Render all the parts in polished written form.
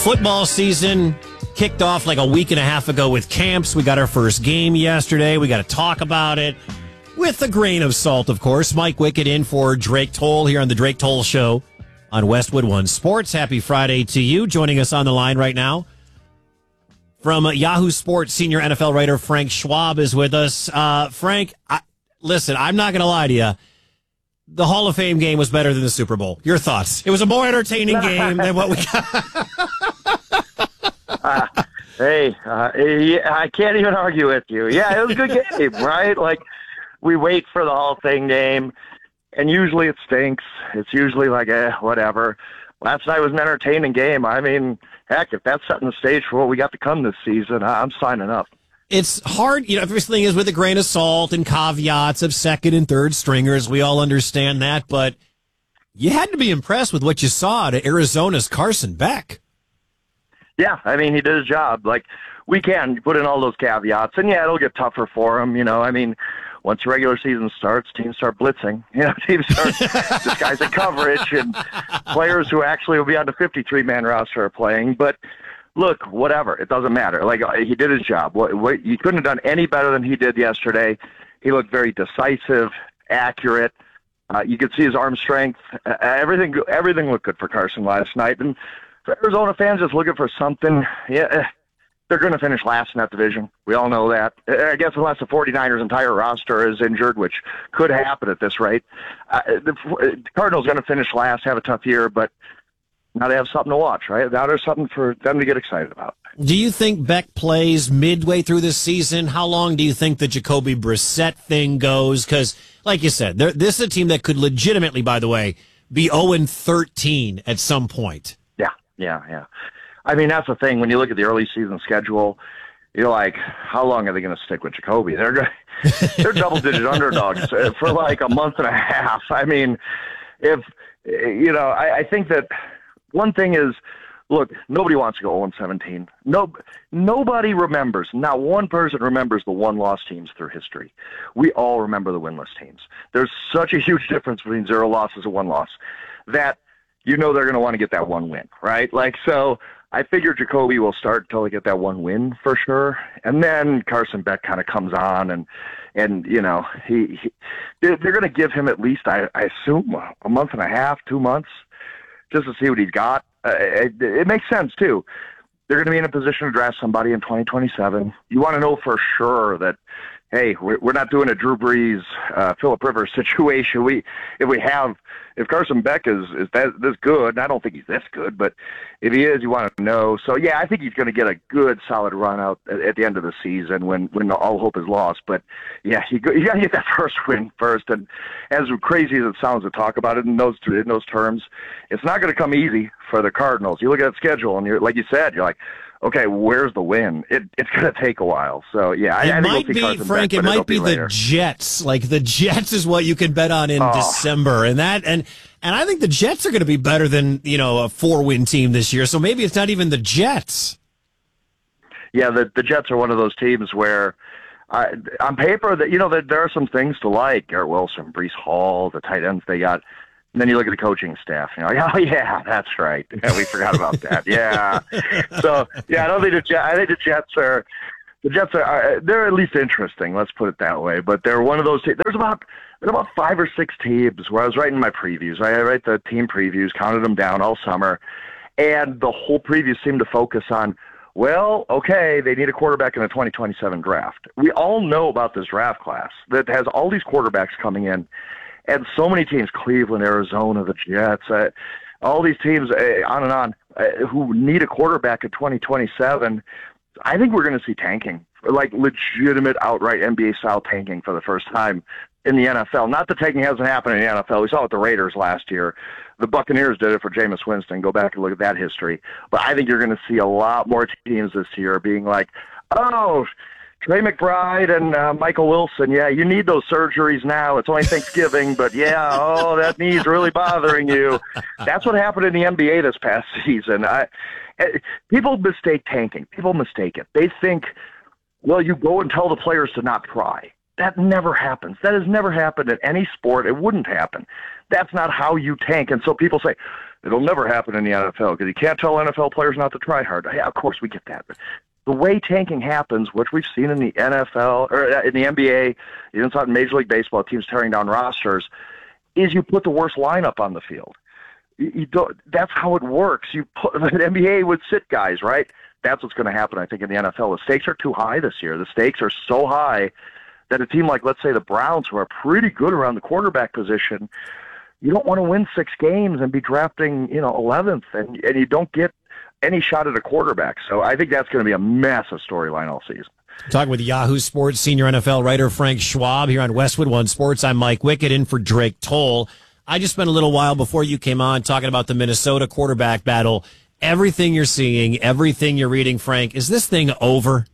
Football season kicked off like a week and a half ago with camps. We got our first game yesterday. We got to talk about it with a grain of salt, of course. Mike Wickett in for Drake Toll here on the Drake Toll Show on Westwood One Sports. Happy Friday to you. Joining us on the line right now from Yahoo Sports, senior NFL writer Frank Schwab is with us. Frank, listen, I'm not going to lie to you. The Hall of Fame game was better than the Super Bowl. Your thoughts? It was a more entertaining game than what we got. I can't even argue with you. Yeah, it was a good game, right? Like, we wait for the Hall of Fame game, and usually it stinks. It's usually like, whatever. Last night was an entertaining game. I mean, heck, if that's setting the stage for what we got to come this season, I'm signing up. It's hard, everything is with a grain of salt and caveats of second and third stringers. We all understand that, but you had to be impressed with what you saw to Arizona's Carson Beck. Yeah, I mean, he did his job. Like, we can put in all those caveats, and yeah, it'll get tougher for him. I mean, once the regular season starts, teams start blitzing. Teams start disguising coverage, and players who actually will be on the 53-man roster are playing. But look, whatever, it doesn't matter. Like, he did his job. You couldn't have done any better than he did yesterday. He looked very decisive, accurate. You could see his arm strength. Everything looked good for Carson last night. And for Arizona fans just looking for something, yeah, they're going to finish last in that division. We all know that. I guess unless the 49ers' entire roster is injured, which could happen at this rate. The Cardinals going to finish last, have a tough year, but now they have something to watch, right? Now there's something for them to get excited about. Do you think Beck plays midway through this season? How long do you think the Jacoby Brissett thing goes? Because, like you said, this is a team that could legitimately, by the way, be 0-13 at some point. Yeah. I mean, that's the thing. When you look at the early season schedule, you're like, how long are they going to stick with Jacoby? They're double-digit underdogs for like a month and a half. I mean, I think that one thing is, look, nobody wants to go 0-17. Nobody remembers. Not one person remembers the one-loss teams through history. We all remember the winless teams. There's such a huge difference between 0 losses and 1 loss that they're going to want to get that one win, right? Like, so I figure Jacoby will start until they get that one win for sure. And then Carson Beck kind of comes on and they're going to give him at least, I assume, a month and a half, 2 months, just to see what he's got. It makes sense, too. They're going to be in a position to draft somebody in 2027. You want to know for sure that, hey, we're not doing a Drew Brees, Phillip Rivers situation. If Carson Beck is this good, and I don't think he's this good, but if he is, you want to know. So, yeah, I think he's going to get a good, solid run out at the end of the season when all hope is lost. But, yeah, you got to get that first win first. And as crazy as it sounds to talk about it in those terms, it's not going to come easy for the Cardinals. You look at that schedule, and like you said, you're like, okay, where's the win? It's going to take a while. So, yeah, I think we'll see Carson Frank, Beck, it might be later. The Jets. Like, the Jets is what you can bet on in December. And I think the Jets are going to be better than, a 4-win team this year. So maybe it's not even the Jets. Yeah, the Jets are one of those teams where, on paper, that there are some things to like. Garrett Wilson, Breece Hall, the tight ends they got. And then you look at the coaching staff, and you're like, oh, yeah, that's right. Yeah, we forgot about that. Yeah. So, yeah, I think the Jets are they're at least interesting, let's put it that way. But they're one of those teams. There's about 5 or 6 teams where I was writing my previews. I write the team previews, counted them down all summer, and the whole preview seemed to focus on, well, okay, they need a quarterback in the 2027 draft. We all know about this draft class that has all these quarterbacks coming in. And so many teams, Cleveland, Arizona, the Jets, all these teams, on and on, who need a quarterback in 2027, I think we're going to see tanking, like legitimate outright NBA-style tanking for the first time in the NFL. Not that tanking hasn't happened in the NFL. We saw it with the Raiders last year. The Buccaneers did it for Jameis Winston. Go back and look at that history. But I think you're going to see a lot more teams this year being like, oh, Trey McBride and Michael Wilson, yeah, you need those surgeries now. It's only Thanksgiving, but yeah, that knee's really bothering you. That's what happened in the NBA this past season. People mistake tanking. People mistake it. They think, well, you go and tell the players to not try. That never happens. That has never happened in any sport. It wouldn't happen. That's not how you tank. And so people say, It'll never happen in the NFL because you can't tell NFL players not to try hard. Yeah, of course we get that. But the way tanking happens, which we've seen in the NFL or in the NBA, even saw it in Major League Baseball, teams tearing down rosters, is you put the worst lineup on the field. You don't, that's how it works. You put the NBA would sit guys, right? That's what's going to happen, I think, in the NFL. The stakes are too high this year. The stakes are so high that a team like, let's say, the Browns, who are pretty good around the quarterback position, you don't want to win 6 games and be drafting, 11th, and you don't get any shot at a quarterback. So I think that's going to be a massive storyline all season. Talking with Yahoo Sports senior NFL writer Frank Schwab here on Westwood One Sports. I'm Mike Wickett in for Drake Toll. I just spent a little while before you came on talking about the Minnesota quarterback battle. Everything you're seeing, everything you're reading, Frank, is this thing over?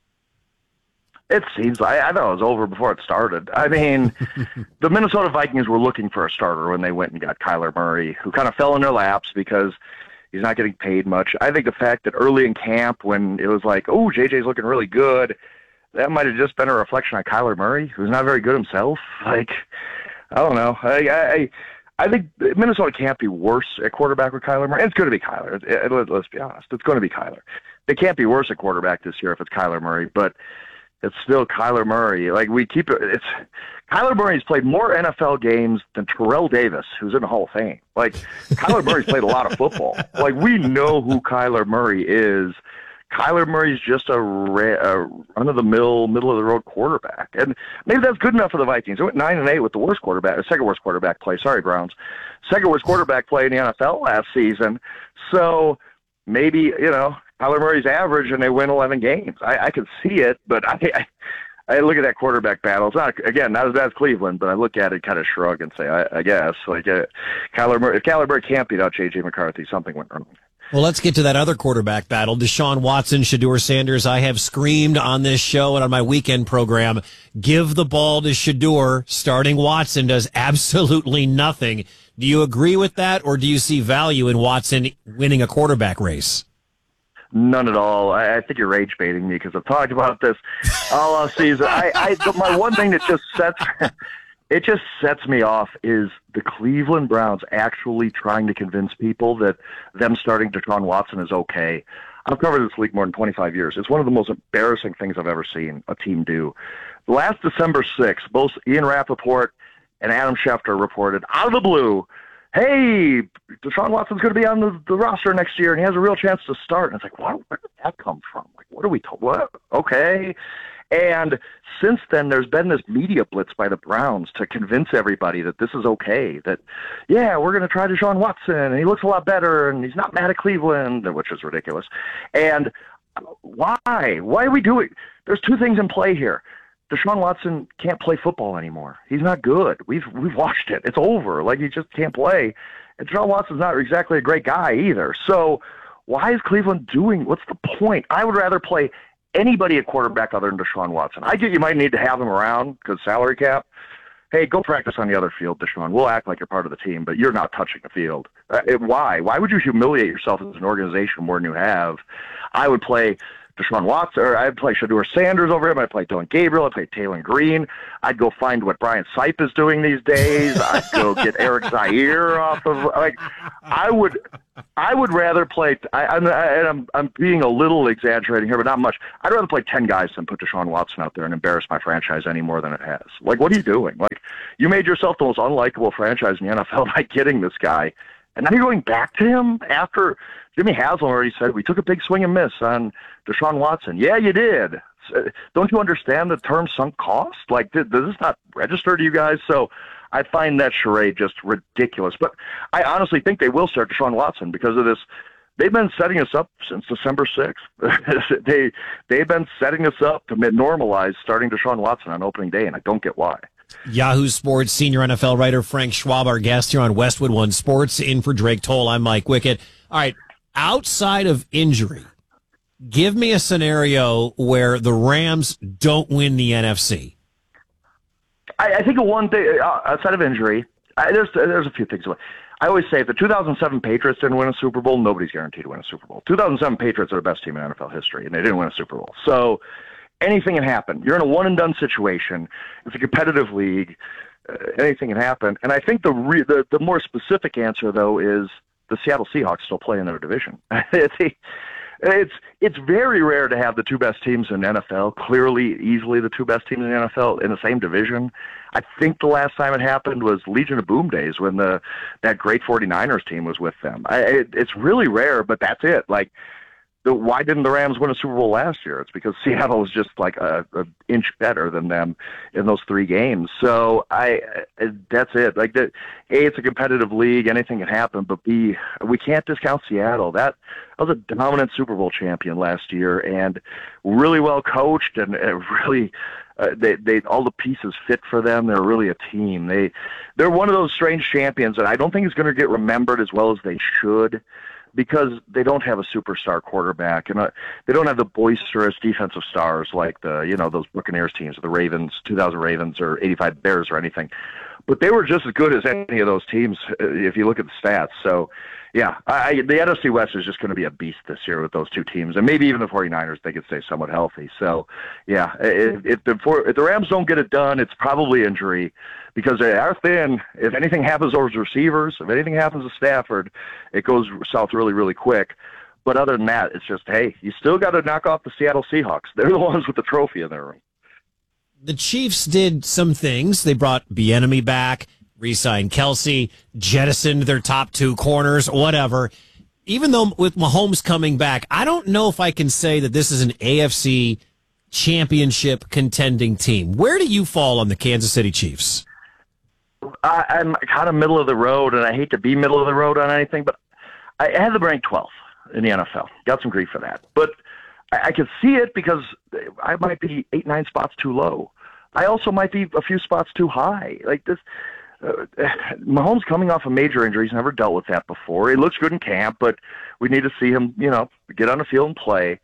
It seems I know it was over before it started. I mean, the Minnesota Vikings were looking for a starter when they went and got Kyler Murray, who kind of fell in their laps because he's not getting paid much. I think the fact that early in camp when it was like, oh, JJ's looking really good, that might have just been a reflection on Kyler Murray, who's not very good himself. Like, I don't know. I think Minnesota can't be worse at quarterback with Kyler Murray. It's going to be Kyler. Let's be honest. It's going to be Kyler. They can't be worse at quarterback this year if it's Kyler Murray, but it's still Kyler Murray. Like, we keep it. It's Kyler Murray's played more NFL games than Terrell Davis, who's in the Hall of Fame. Like, Kyler Murray's played a lot of football. Like, we know who Kyler Murray is. Kyler Murray's just a run-of-the-mill, middle-of-the-road quarterback. And maybe that's good enough for the Vikings. They went 9-8 with the worst quarterback, the second-worst quarterback play. Sorry, Browns. Second-worst quarterback play in the NFL last season. So maybe, Kyler Murray's average and they win 11 games. I can see it, but I look at that quarterback battle. It's not as bad as Cleveland, but I look at it, kind of shrug and say, I guess. If Kyler Murray can't beat out J.J. McCarthy, something went wrong. Well, let's get to that other quarterback battle. Deshaun Watson, Shedeur Sanders. I have screamed on this show and on my weekend program, give the ball to Shedeur. Starting Watson does absolutely nothing. Do you agree with that, or do you see value in Watson winning a quarterback race? None at all. I think you're rage baiting me because I've talked about this all off season. My one thing that just sets me off is the Cleveland Browns actually trying to convince people that them starting Deshaun Watson is okay. I've covered this league more than 25 years. It's one of the most embarrassing things I've ever seen a team do. Last December 6th, both Ian Rappaport and Adam Schefter reported out of the blue, hey, Deshaun Watson's going to be on the roster next year, and he has a real chance to start. And it's like, where did that come from? Like, what are we told? What? Okay. And since then, there's been this media blitz by the Browns to convince everybody that this is okay, that, yeah, we're going to try Deshaun Watson, and he looks a lot better, and he's not mad at Cleveland, which is ridiculous. And why? Why are we doing? There's 2 things in play here. Deshaun Watson can't play football anymore. He's not good. We've watched it. It's over. Like, he just can't play. And Deshaun Watson's not exactly a great guy either. So why is Cleveland doing? What's the point? I would rather play anybody at quarterback other than Deshaun Watson. I get you might need to have him around because salary cap. Hey, go practice on the other field, Deshaun. We'll act like you're part of the team, but you're not touching the field. Why? Why would you humiliate yourself as an organization more than you have? I would play Deshaun Watson, or I'd play Shedeur Sanders over him. I'd play Dylan Gabriel. I'd play Taylor Green. I'd go find what Brian Sipe is doing these days. I'd go get Eric Zaire off of. Like, I would rather play. I'm being a little exaggerating here, but not much. I'd rather play 10 guys than put Deshaun Watson out there and embarrass my franchise any more than it has. Like, what are you doing? Like, you made yourself the most unlikable franchise in the NFL by getting this guy, and now you're going back to him after Jimmy Haslam already said we took a big swing and miss on Deshaun Watson. Yeah, you did. Don't you understand the term sunk cost? Like, does this not register to you guys? So I find that charade just ridiculous. But I honestly think they will start Deshaun Watson because of this. They've been setting us up since December 6th. They've been setting us up to normalize starting Deshaun Watson on opening day, and I don't get why. Yahoo Sports senior NFL writer Frank Schwab, our guest here on Westwood One Sports, in for Drake Toll. I'm Mike Wickett. All right, outside of injury, give me a scenario where the Rams don't win the NFC. I think one thing outside of injury, there's a few things. I always say if the 2007 Patriots didn't win a Super Bowl, nobody's guaranteed to win a Super Bowl. 2007 Patriots are the best team in NFL history, and they didn't win a Super Bowl. So anything can happen. You're in a one-and-done situation. It's a competitive league. Anything can happen. And I think the more specific answer, though, is the Seattle Seahawks still play in their division. It's very rare to have the two best teams in the NFL, clearly, easily the two best teams in the NFL in the same division. I think the last time it happened was Legion of Boom days when that great 49ers team was with them. It's really rare, but that's it. Like, why didn't the Rams win a Super Bowl last year? It's because Seattle was just like a inch better than them in those 3 games. So that's it. Like, A, it's a competitive league. Anything can happen. But B, we can't discount Seattle. That was a dominant Super Bowl champion last year and really well coached and really. They all the pieces fit for them. They're really a team. They're one of those strange champions that I don't think is going to get remembered as well as they should, because they don't have a superstar quarterback and they don't have the boisterous defensive stars like those Buccaneers teams, or the Ravens, 2000 Ravens, or 85 Bears, or anything. But they were just as good as any of those teams if you look at the stats. So, yeah, the NFC West is just going to be a beast this year with those two teams, and maybe even the 49ers, they could stay somewhat healthy. So, yeah, if the Rams don't get it done, it's probably injury, because they are thin. If anything happens to those receivers, if anything happens to Stafford, it goes south really, really quick. But other than that, it's just, hey, you still got to knock off the Seattle Seahawks. They're the ones with the trophy in their room. The Chiefs did some things. They brought Bieniemy back, re-signed Kelsey, jettisoned their top 2 corners, whatever. Even though with Mahomes coming back, I don't know if I can say that this is an AFC championship contending team. Where do you fall on the Kansas City Chiefs? I'm kind of middle of the road, and I hate to be middle of the road on anything, but I had them ranked 12th in the NFL. Got some grief for that. But I can see it because I might be 8-9 spots too low. I also might be a few spots too high. Like this, Mahomes coming off a major injury. He's never dealt with that before. He looks good in camp, but we need to see him, get on the field and play.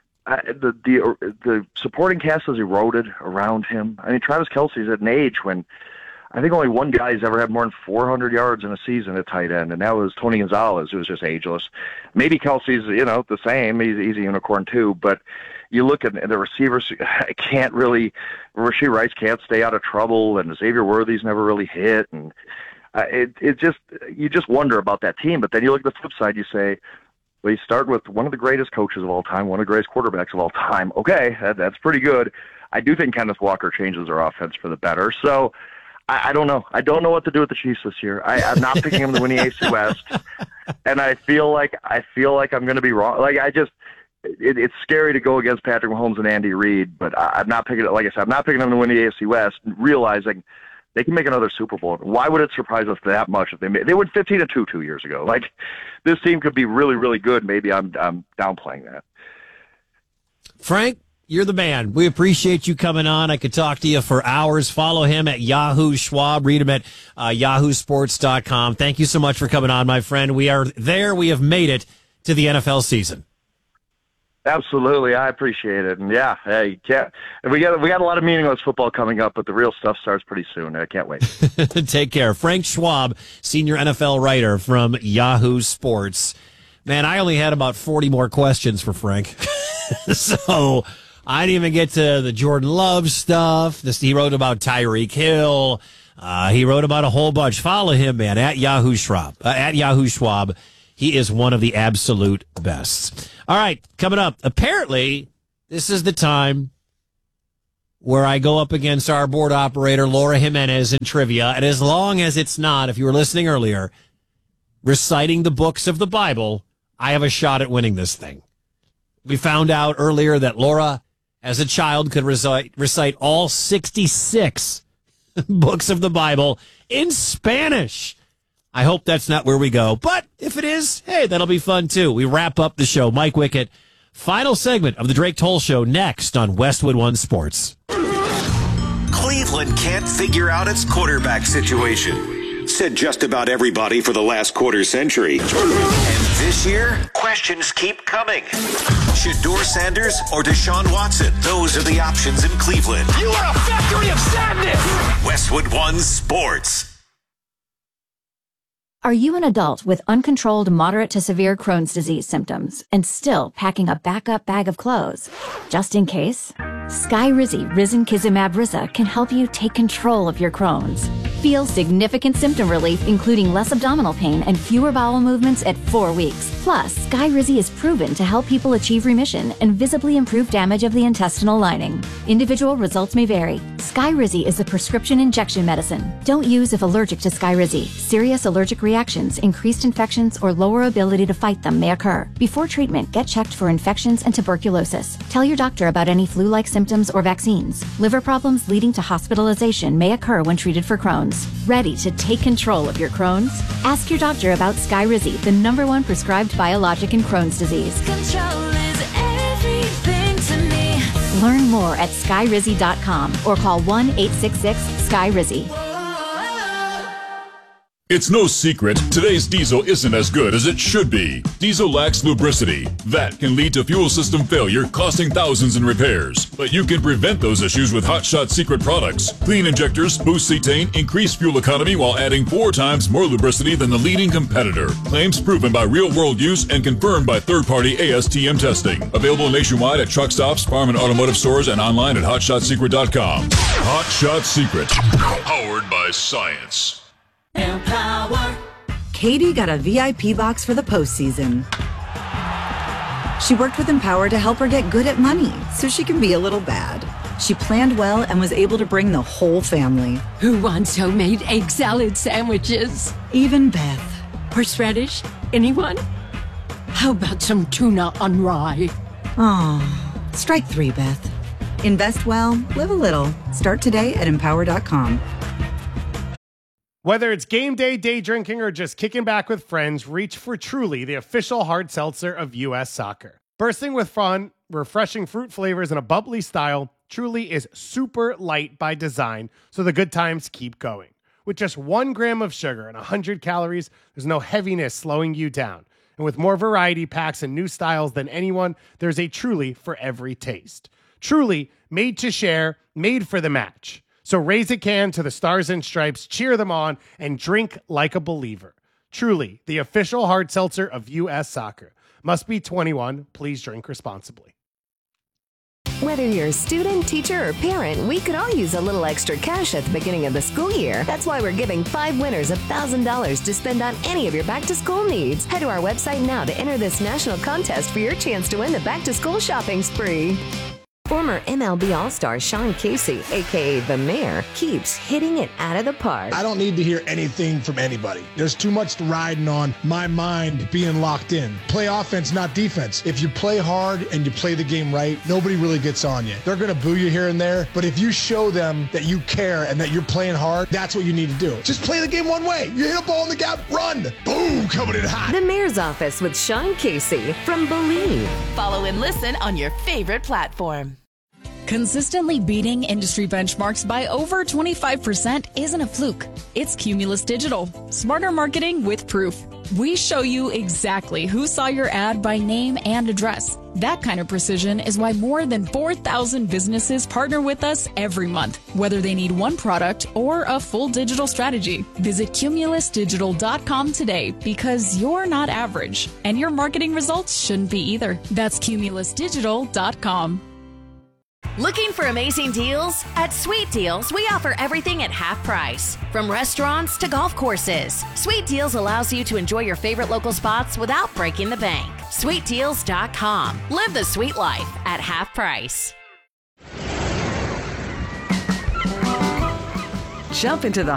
The supporting cast has eroded around him. I mean, Travis Kelce's at an age when I think only one guy's ever had more than 400 yards in a season at tight end, and that was Tony Gonzalez, who was just ageless. Maybe Kelsey's, the same. He's a unicorn too, but you look at the receivers, can't really, Rashee Rice can't stay out of trouble, and Xavier Worthy's never really hit, and you just wonder about that team. But then you look at the flip side, you say, well, you start with one of the greatest coaches of all time, one of the greatest quarterbacks of all time. Okay, that's pretty good. I do think Kenneth Walker changes their offense for the better. So I don't know. I don't know what to do with the Chiefs this year. I'm not picking them to win the AFC West, and I feel like I'm going to be wrong. Like it's scary to go against Patrick Mahomes and Andy Reid, but I'm not picking. Like I said, I'm not picking them to win the AFC West, realizing they can make another Super Bowl. Why would it surprise us that much if they went 15-2 2 years ago? Like, this team could be really, really good. Maybe I'm downplaying that. Frank, you're the man. We appreciate you coming on. I could talk to you for hours. Follow him at Yahoo Schwab. Read him at yahoosports.com. Thank you so much for coming on, my friend. We are there. We have made it to the NFL season. Absolutely, I appreciate it, and yeah, hey, we got a lot of meaningless football coming up, but the real stuff starts pretty soon. I can't wait. Take care, Frank Schwab, senior NFL writer from Yahoo Sports. Man, I only had about 40 more questions for Frank, so I didn't even get to the Jordan Love stuff. He wrote about Tyreek Hill. He wrote about a whole bunch. Follow him, man, at Yahoo Schwab. He is one of the absolute best. All right, coming up. Apparently, this is the time where I go up against our board operator, Laura Jimenez, in trivia. And as long as it's not, if you were listening earlier, reciting the books of the Bible, I have a shot at winning this thing. We found out earlier that Laura, as a child, could recite all 66 books of the Bible in Spanish. I hope that's not where we go. But if it is, hey, that'll be fun, too. We wrap up the show. Mike Wickett, final segment of the Drake Toll Show next on Westwood One Sports. Cleveland can't figure out its quarterback situation. Said just about everybody for the last quarter century. And this year, questions keep coming. Shedeur Sanders or Deshaun Watson? Those are the options in Cleveland. You are a factory of sadness! Westwood One Sports. Are you an adult with uncontrolled moderate to severe Crohn's disease symptoms and still packing a backup bag of clothes? Just in case? Skyrizi Risankizumab Riza can help you take control of your Crohn's. Feel significant symptom relief, including less abdominal pain and fewer bowel movements at 4 weeks. Plus, Skyrizi is proven to help people achieve remission and visibly improve damage of the intestinal lining. Individual results may vary. Skyrizi is a prescription injection medicine. Don't use if allergic to Skyrizi. Serious allergic reactions, increased infections, or lower ability to fight them may occur. Before treatment, get checked for infections and tuberculosis. Tell your doctor about any flu-like symptoms or vaccines. Liver problems leading to hospitalization may occur when treated for Crohn's. Ready to take control of your Crohn's? Ask your doctor about Skyrizi, the #1 prescribed biologic in Crohn's disease. Control is everything to me. Learn more at skyrizi.com or call 1-866-SKYRIZI. It's no secret, today's diesel isn't as good as it should be. Diesel lacks lubricity. That can lead to fuel system failure, costing thousands in repairs. But you can prevent those issues with Hot Shot Secret products. Clean injectors, boost cetane, increase fuel economy while adding 4 times more lubricity than the leading competitor. Claims proven by real-world use and confirmed by third-party ASTM testing. Available nationwide at truck stops, farm and automotive stores, and online at hotshotsecret.com. Hot Shot Secret. Powered by science. Empower. Katie got a VIP box for the postseason. She worked with Empower to help her get good at money so she can be a little bad. She planned well and was able to bring the whole family. Who wants homemade egg salad sandwiches? Even Beth. Horseradish? Anyone? How about some tuna on rye? Aw, strike 3, Beth. Invest well, live a little. Start today at Empower.com. Whether it's game day, day drinking, or just kicking back with friends, reach for Truly, the official hard seltzer of U.S. Soccer. Bursting with fun, refreshing fruit flavors, and a bubbly style, Truly is super light by design, so the good times keep going. With just 1 gram of sugar and 100 calories, there's no heaviness slowing you down. And with more variety packs and new styles than anyone, there's a Truly for every taste. Truly, made to share, made for the match. So raise a can to the Stars and Stripes, cheer them on, and drink like a believer. Truly, the official hard seltzer of U.S. Soccer. Must be 21. Please drink responsibly. Whether you're a student, teacher, or parent, we could all use a little extra cash at the beginning of the school year. That's why we're giving 5 winners $1,000 to spend on any of your back-to-school needs. Head to our website now to enter this national contest for your chance to win the back-to-school shopping spree. Former MLB All-Star Sean Casey, a.k.a. The Mayor, keeps hitting it out of the park. I don't need to hear anything from anybody. There's too much riding on my mind being locked in. Play offense, not defense. If you play hard and you play the game right, nobody really gets on you. They're going to boo you here and there, but if you show them that you care and that you're playing hard, that's what you need to do. Just play the game one way. You hit a ball in the gap, run. Boom, coming in hot. The Mayor's Office with Sean Casey from Believe. Follow and listen on your favorite platform. Consistently beating industry benchmarks by over 25% isn't a fluke. It's Cumulus Digital. Smarter marketing with proof. We show you exactly who saw your ad by name and address. That kind of precision is why more than 4,000 businesses partner with us every month, whether they need one product or a full digital strategy. Visit cumulusdigital.com today because you're not average, and your marketing results shouldn't be either. That's cumulusdigital.com. Looking for amazing deals? At Sweet Deals, we offer everything at half price. From restaurants to golf courses, Sweet Deals allows you to enjoy your favorite local spots without breaking the bank. SweetDeals.com. Live the sweet life at half price. Jump into the